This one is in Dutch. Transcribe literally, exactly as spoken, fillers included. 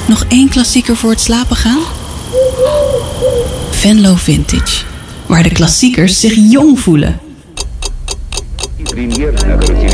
Nog één klassieker voor het slapen gaan? Venlo Vintage, waar de klassiekers zich jong voelen.